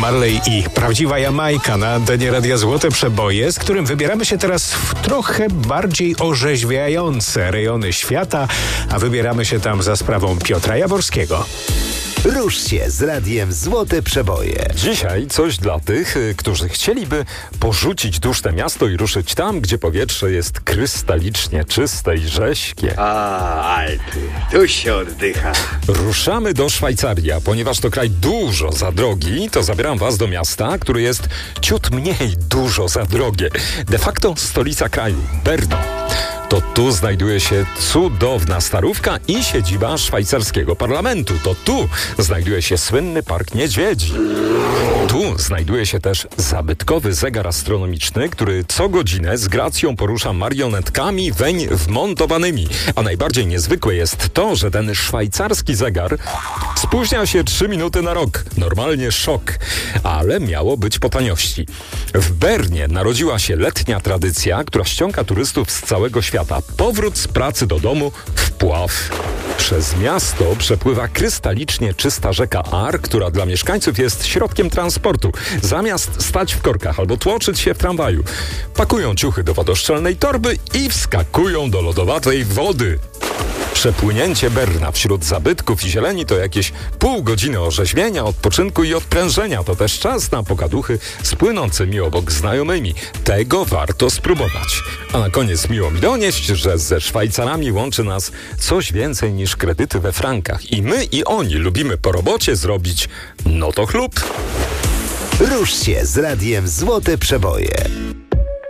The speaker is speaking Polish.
Marley i Prawdziwa Jamajka na antenie Radia Złote Przeboje, z którym wybieramy się teraz w trochę bardziej orzeźwiające rejony świata, a wybieramy się tam za sprawą Piotra Jaworskiego. Rusz się z Radiem Złote Przeboje. Dzisiaj coś dla tych, którzy chcieliby porzucić duszne miasto i ruszyć tam, gdzie powietrze jest krystalicznie czyste i rześkie. Alpy, tu się oddycha. Ruszamy do Szwajcarii, a ponieważ to kraj dużo za drogi, to zabieram was do miasta, które jest ciut mniej dużo za drogie. De facto stolica kraju, Berno. To tu znajduje się cudowna starówka i siedziba szwajcarskiego parlamentu. To tu znajduje się słynny Park Niedźwiedzi. Tu znajduje się też zabytkowy zegar astronomiczny, który co godzinę z gracją porusza marionetkami weń wmontowanymi. A najbardziej niezwykłe jest to, że ten szwajcarski zegar spóźnia się 3 minuty na rok. Normalnie szok. Ale miało być po taniości. W Bernie narodziła się letnia tradycja, która ściąga turystów z całego świata. Powrót z pracy do domu w Pław. Przez miasto przepływa krystalicznie czysta rzeka Ar, która dla mieszkańców jest środkiem transportu. Zamiast stać w korkach albo tłoczyć się w tramwaju, pakują ciuchy do wodoszczelnej torby i wskakują do lodowatej wody. Przepłynięcie Berna wśród zabytków i zieleni to jakieś pół godziny orzeźwienia, odpoczynku i odprężenia. To też czas na pogaduchy z płynącymi obok znajomymi. Tego warto spróbować. A na koniec miło mi donieść, że ze Szwajcarami łączy nas coś więcej niż kredyty we frankach. I my i oni lubimy po robocie zrobić no to chlub. Rusz się z Radiem Złote Przeboje.